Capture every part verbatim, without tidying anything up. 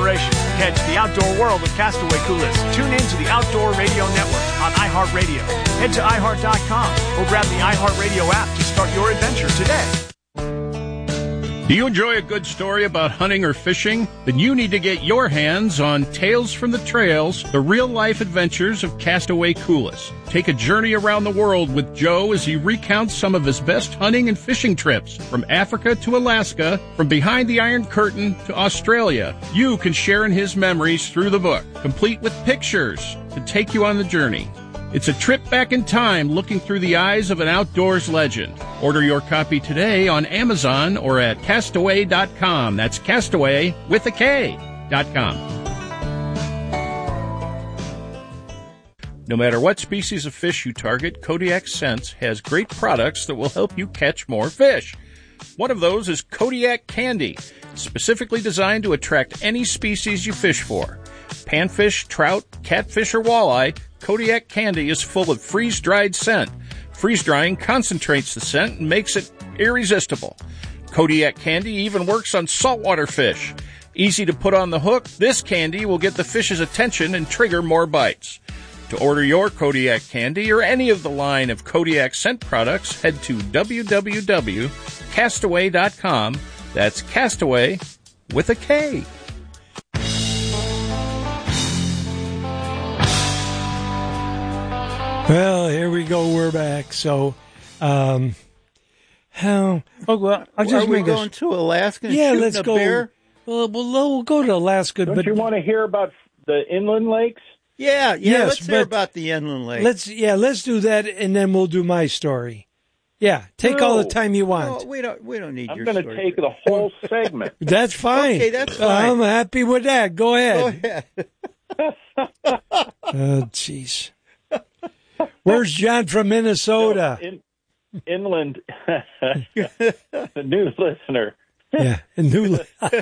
inspiration. Catch the outdoor world of Castaway Coolest. Tune in to the Outdoor Radio Network on iHeartRadio. Head to i heart dot com or grab the iHeartRadio app to start your adventure today. Do you enjoy a good story about hunting or fishing? Then you need to get your hands on Tales from the Trails, the real-life adventures of Castaway Coolest. Take a journey around the world with Joe as he recounts some of his best hunting and fishing trips, from Africa to Alaska, from behind the Iron Curtain to Australia. You can share in his memories through the book, complete with pictures to take you on the journey. It's a trip back in time looking through the eyes of an outdoors legend. Order your copy today on Amazon or at castaway dot com. That's Castaway with a K dot com. No matter what species of fish you target, Kodiak Scents has great products that will help you catch more fish. One of those is Kodiak Candy, specifically designed to attract any species you fish for. Panfish, trout, catfish, or walleye, Kodiak Candy is full of freeze-dried scent. Freeze-drying concentrates the scent and makes it irresistible. Kodiak Candy even works on saltwater fish. Easy to put on the hook, this candy will get the fish's attention and trigger more bites. To order your Kodiak Candy or any of the line of Kodiak scent products, head to w w w dot castaway dot com. That's Castaway with a K. Well, here we go. We're back. So, um, how? Oh, well, I'll just Are we make going a, to Alaska? And yeah, shooting let's a go. Bear? Well, we'll, we'll go to Alaska. Don't but you want to hear about the inland lakes? Yeah, yeah. Yes, let's hear but about the inland lake. Let's yeah, let's do that, and then we'll do my story. Yeah, take No. all the time you want. No, we don't. We don't need I'm your going to story. take the whole segment. That's fine. Okay, that's fine. I'm happy with that. Go Go ahead. ahead. Oh, jeez. Where's John from Minnesota? In, inland, the new listener. Yeah, in New.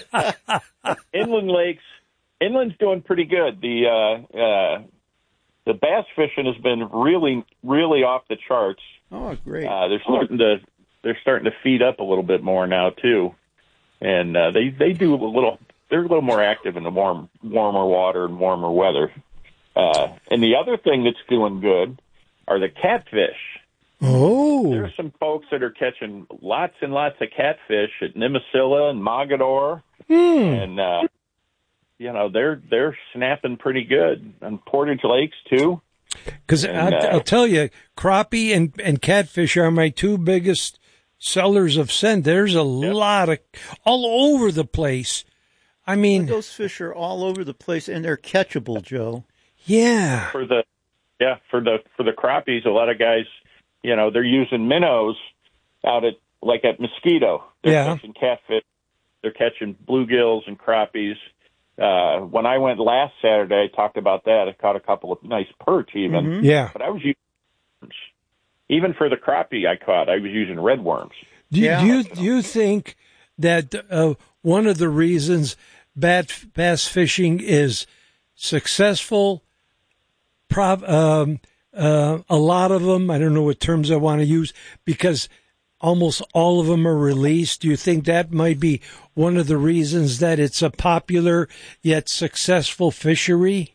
Inland lakes. Inland's doing pretty good. The uh, uh, the bass fishing has been really, really off the charts. Oh, great. Uh, they're starting to they're starting to feed up a little bit more now too, and uh, they they do a little. They're a little more active in the warm, warmer water and warmer weather. Uh, and the other thing that's doing good are the catfish. Oh, There's some folks that are catching lots and lots of catfish at Nimisila and Mogador, hmm. and uh, you know they're they're snapping pretty good. And Portage Lakes too. Because And, I'll, uh, I'll tell you, crappie and, and catfish are my two biggest sellers of scent. There's a lot of all over the place. I mean, Those fish are all over the place, and they're catchable, Joe. yeah, For the yeah for the for the crappies, a lot of guys, you know, they're using minnows out at like at Mosquito. They're Yeah. catching catfish. They're catching bluegills and crappies. Uh, when I went last Saturday, I talked about that. I caught a couple of nice perch even. Mm-hmm. yeah. But I was using, even for the crappie I caught, I was using redworms. Do, Yeah. do you do you think that uh, one of the reasons bat, bass fishing is successful? Prov, um, uh, a lot of them, I don't know what terms I want to use, because almost all of them are released. Do you think that might be one of the reasons that it's a popular yet successful fishery?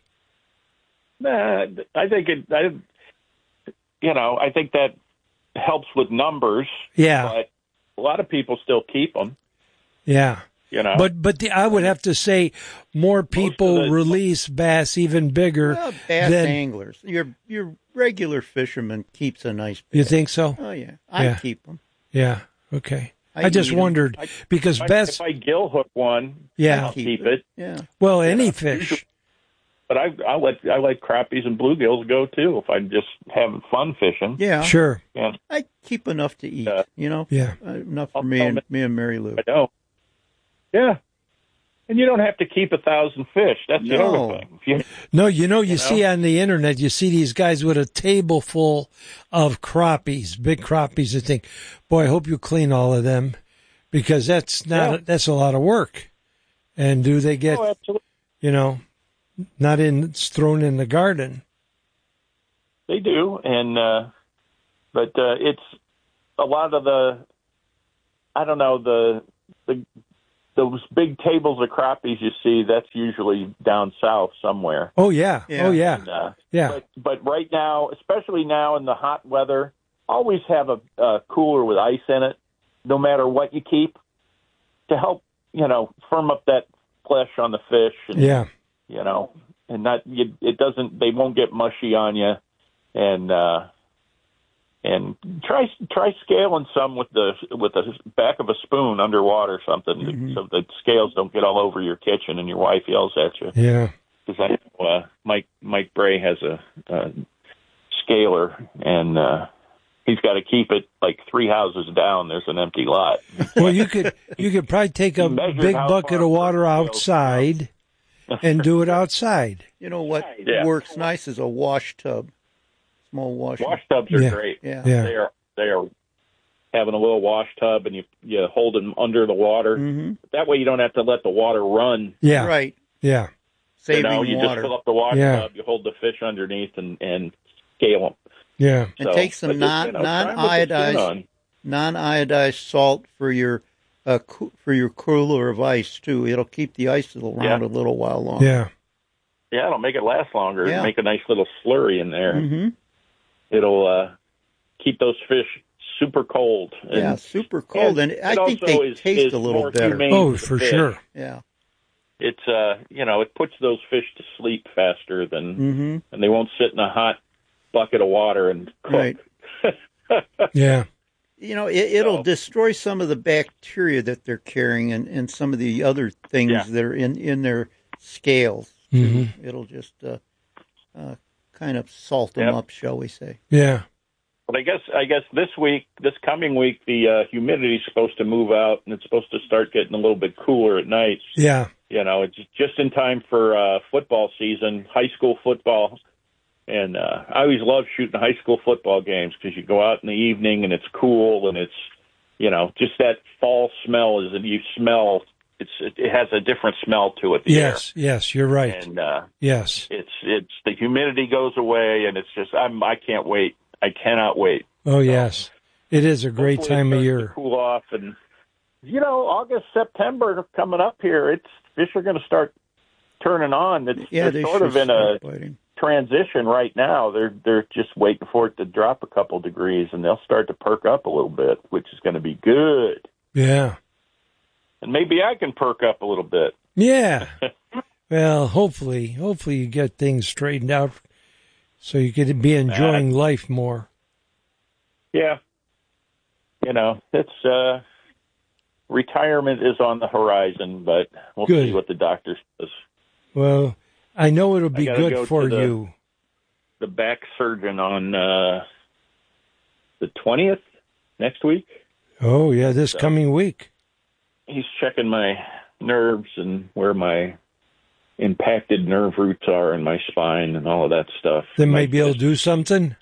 Nah, I think it. I, you know, I think that helps with numbers. Yeah, But a lot of people still keep them. yeah. You know, But but the, I would have to say more people the- release bass even bigger Well, bass than anglers. Your your regular fisherman keeps a nice you bass. think so. Oh, yeah. I Yeah. keep them. Yeah. Okay. I, I just eat 'em. wondered I- because if I, bass. if I gill hook one, Yeah. I'll keep it. Yeah. Well, any Yeah. fish. But I I let I let crappies and bluegills go too if I'm just having fun fishing. Yeah. Sure. Yeah, I keep enough to eat, Uh, you know? Yeah. Uh, enough for I'll me tell and them- me and Mary Lou. I know. Yeah, and you don't have to keep a thousand fish. That's the No. other thing. If you, No, you know, you, You see know? on the internet, you see these guys with a table full of crappies, big crappies. You think, boy, I hope you clean all of them because that's not Yeah. that's a lot of work. And do they get, oh, absolutely. you know, not in it's thrown in the garden? They do, and uh, but uh, it's a lot of the. I don't know the the those big tables of crappies you see, that's usually down south somewhere. Oh, yeah. Yeah. Oh, yeah. And, uh, Yeah. But, but right now, especially now in the hot weather, always have a, a cooler with ice in it, no matter what you keep, to help, you know, firm up that flesh on the fish. And, Yeah. You know, and not you, it doesn't. They won't get mushy on you, and uh, and try try scaling some with the with the back of a spoon underwater or something, mm-hmm. so the scales don't get all over your kitchen and your wife yells at you. Yeah. Because I know uh, Mike Mike Bray has a, a scaler, and uh, he's got to keep it like three houses down. There's an empty lot. Well, you could you could probably take a big bucket of water outside and do it outside. You know what yeah. works nice is a wash tub, small wash. Wash tubs are yeah. great. Yeah. Yeah. They are they are having a little wash tub, and you you hold them under the water. Mm-hmm. That way, you don't have to let the water run. Yeah. Right. Yeah. Saving you know, you water. just fill up the water Yeah. tub, you hold the fish underneath, and and scale them. Yeah. And take some but non you know, non try and put the spin iodized on. non iodized salt for your uh, co- for your cooler of ice too. It'll keep the ice around Yeah. a little while longer. Yeah. Yeah, it'll make it last longer. Yeah. Make a nice little slurry in there. Mm-hmm. It'll uh, keep those fish super cold. And, Yeah, super cold, and, and I it think also they is- taste is a little more better. humane Oh, the for fish. sure. Yeah. It's uh, you know, it puts those fish to sleep faster than, Mm-hmm. and they won't sit in a hot bucket of water and cook. Right. Yeah. You know, it, it'll So- destroy some of the bacteria that they're carrying and, and some of the other things Yeah. that are in, in their scales. Mhm. It'll just uh, uh, kind of salt them Yep. up, shall we say. Yeah. But I guess I guess this week, this coming week, the uh, humidity's supposed to move out, and it's supposed to start getting a little bit cooler at night. Yeah. You know, it's just in time for uh, football season, high school football. And uh, I always love shooting high school football games because you go out in the evening and it's cool and it's, you know, just that fall smell is, and you smell, it's it has a different smell to it. The Yes. Yes. You're air. right. And uh, Yes. it's it's the humidity goes away, and it's just I'm I can't wait. I cannot wait. Oh, yes. It is a great Hopefully it time of starts to year. cool off, and you know, August, September coming up here. It's fish are going to start turning on. It's Yeah, they're they sort should of in a start biting. transition right now. They're they're just waiting for it to drop a couple degrees, and they'll start to perk up a little bit, which is going to be good. Yeah. And maybe I can perk up a little bit. Yeah. Well, hopefully, hopefully you get things straightened out so you could be enjoying Uh, life more. Yeah, you know, it's uh, retirement is on the horizon, but we'll Good. see what the doctor says. Well, I know it'll be gotta good go for to the- you. The back surgeon on uh, the twentieth next week. Oh, yeah, this So- coming week. He's checking my nerves and where my impacted nerve roots are in my spine and all of that stuff. They may Might be able to just- do something.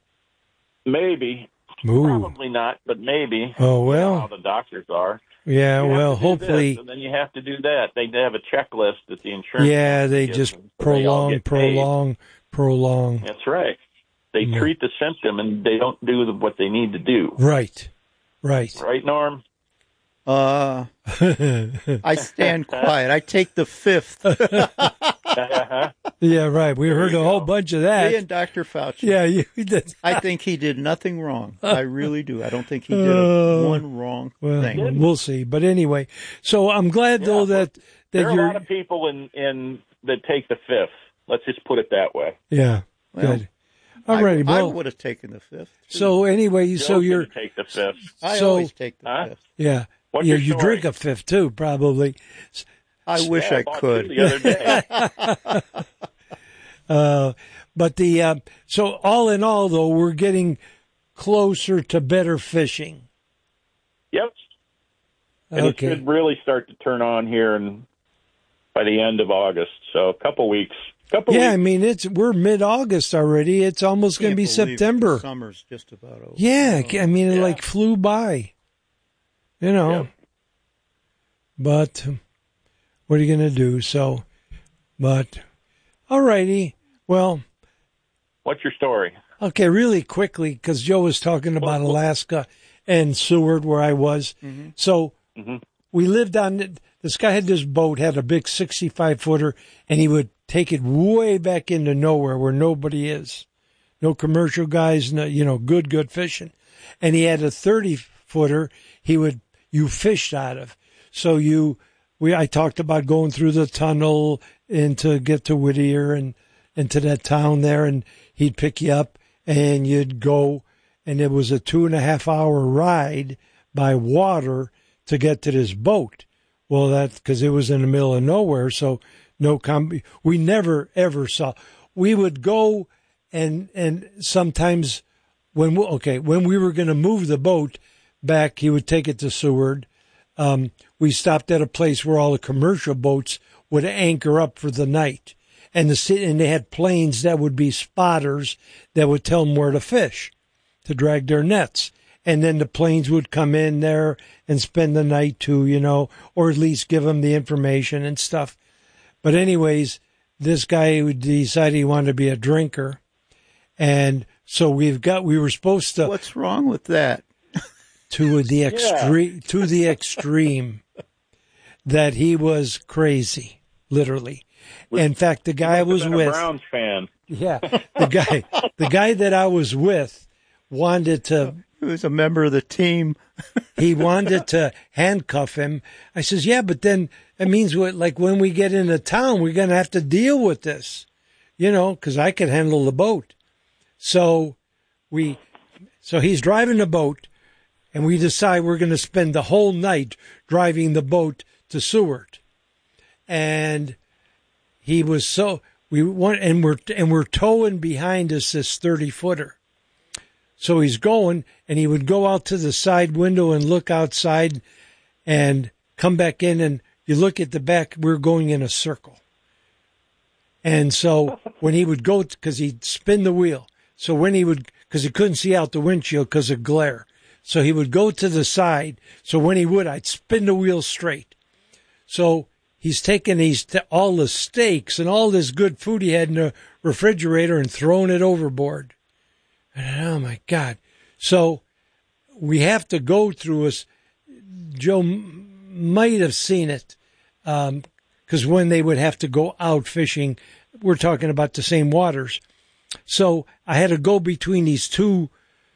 Maybe. Ooh. Probably not, but maybe. Oh, You know how well. the doctors are. Yeah, You have well, to do hopefully. this, and then you have to do that. They have a checklist that the insurance. Yeah, company they gives just them, so they all prolong, get paid. prolong, prolong. That's right. They Yeah. treat the symptom, and they don't do the, what they need to do. Right, right. Right, Norm? Uh, I stand quiet. I take the fifth. Uh-huh. Yeah, right. We heard you a whole go. bunch of Me that. and Doctor Fauci. Yeah, you did. I think he did nothing wrong. I really do. I don't think he did Uh, a, one wrong Well, thing. we'll see. But anyway, so I'm glad Yeah, though that that There are a you're. lot of people in, in that take the fifth. Let's just put it that way. Yeah, Well, good. All righty, I, I well. would have taken the fifth. too. So anyway, so Joe's you're gonna take the fifth. I so- always take the Huh? fifth. yeah. What's yeah, your you story? drink a fifth too, probably. I wish Yeah, I bought could. two the other day. Uh, but the uh, so all in all, though, we're getting closer to better fishing. Yep. And it Okay. should really start to turn on here and by the end of August. So a couple weeks. Couple Yeah, I weeks. mean it's we're mid-August already. It's almost going to Can't be believe September. the Summer's just about over. Yeah, I mean it Yeah. like flew by. You know. Yep. But um, what are you going to do? So, but all righty. Well, What's your story? okay, really quickly because Joe was talking about Well, well- Alaska and Seward, where I was. Mm-hmm. So Mhm. we lived on. this guy had this boat, had a big sixty-five footer, and he would take it way back into nowhere where nobody is. No commercial guys, no, you know, good, good fishing. And he had a thirty footer he would, you fished out of. So you, we, I talked about going through the tunnel and to get to Whittier and into that town there, and he'd pick you up and you'd go, and it was a two and a half hour ride by water to get to this boat. Well, that's because it was in the middle of nowhere, so no com- we never ever saw. We would go and and sometimes when we, okay when we were going to move the boat back, he would take it to Seward. Um, we stopped at a place where all the commercial boats would anchor up for the night, and the and they had planes that would be spotters that would tell them where to fish, to drag their nets. And then the planes would come in there and spend the night too, you know, or at least give them the information and stuff. But anyways, this guy would decide he wanted to be a drinker. And so we've got, we were supposed to. What's wrong with that? To the extreme, yeah. to the extreme that he was crazy, literally. In fact, the guy I was with. A Browns fan. Yeah. The guy, the guy that I was with wanted to. He was a member of the team. He wanted to handcuff him. I says, yeah, but then it means what, like when we get into town, we're going to have to deal with this, you know, because I could handle the boat. So we, so he's driving the boat, and we decide we're going to spend the whole night driving the boat to Seward. And he was so, we want, and we're, and we're towing behind us this thirty footer. So he's going, and he would go out to the side window and look outside and come back in, and you look at the back, we're going in a circle. And so when he would go, because he'd spin the wheel, so when he would, because he couldn't see out the windshield because of glare, so he would go to the side, so when he would, I'd spin the wheel straight. So he's taking these, all the steaks and all this good food he had in the refrigerator and throwing it overboard. And, oh, my God. So we have to go through us. Joe m- might have seen it because um, when they would have to go out fishing, we're talking about the same waters. So I had to go between these two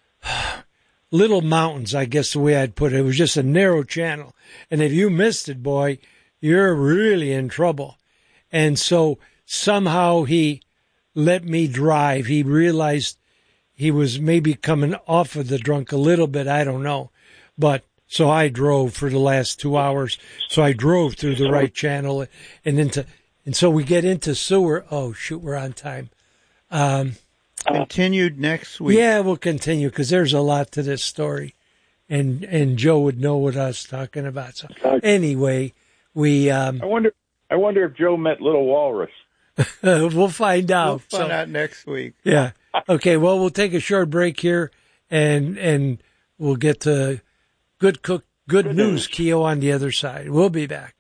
little mountains, I guess the way I'd put it. It was just a narrow channel. And if you missed it, boy, you're really in trouble. And so somehow he let me drive. He realized he was maybe coming off of the drunk a little bit. I don't know. But so I drove for the last two hours. So I drove through the right channel and into, and so we get into Seward. Oh, shoot, we're on time. Um, Continued next week. Yeah, we'll continue because there's a lot to this story. And, and Joe would know what I was talking about. So anyway, we, um, I wonder, I wonder if Joe met Little Walrus. We'll find out. We'll find so, out next week. Yeah. Okay, well, we'll take a short break here, and and we'll get to good cook, good, good news, news, Keo, on the other side. We'll be back.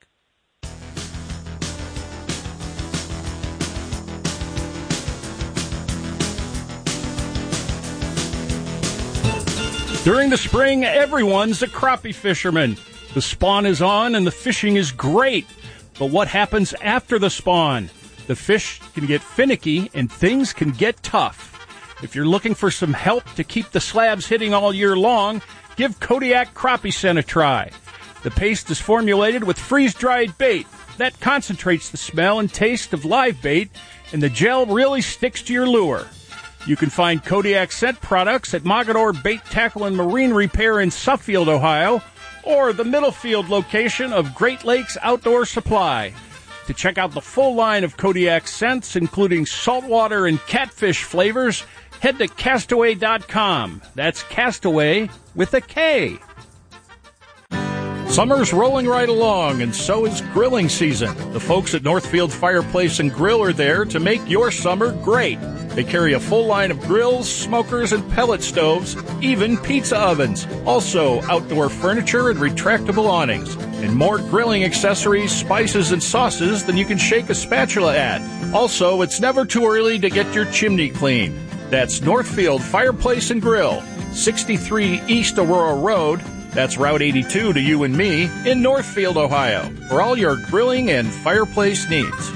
During the spring, everyone's a crappie fisherman. The spawn is on, and the fishing is great. But what happens after the spawn? The fish can get finicky, and things can get tough. If you're looking for some help to keep the slabs hitting all year long, give Kodiak Crappie Scent a try. The paste is formulated with freeze-dried bait. That concentrates the smell and taste of live bait, and the gel really sticks to your lure. You can find Kodiak Scent products at Mogador Bait, Tackle, and Marine Repair in Suffield, Ohio, or the Middlefield location of Great Lakes Outdoor Supply. To check out the full line of Kodiak scents, including saltwater and catfish flavors, head to castaway dot com. That's Castaway with a K. Summer's rolling right along, and so is grilling season. The folks at Northfield Fireplace and Grill are there to make your summer great. They carry a full line of grills, smokers, and pellet stoves, even pizza ovens. Also, outdoor furniture and retractable awnings. And more grilling accessories, spices, and sauces than you can shake a spatula at. Also, it's never too early to get your chimney clean. That's Northfield Fireplace and Grill, sixty-three East Aurora Road. That's Route eighty-two to you and me in Northfield, Ohio, for all your grilling and fireplace needs.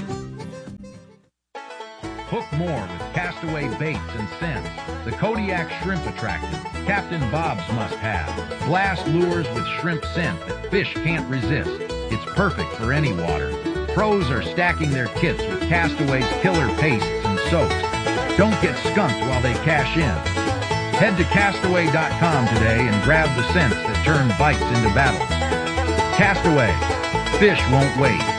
Hook more with Castaway baits and scents. The Kodiak Shrimp Attractant, Captain Bob's must-have. Blast lures with shrimp scent that fish can't resist. It's perfect for any water. Pros are stacking their kits with Castaway's killer pastes and soaps. Don't get skunked while they cash in. Head to Castaway dot com today and grab the scents that turn bites into battles. Castaway. Fish won't wait.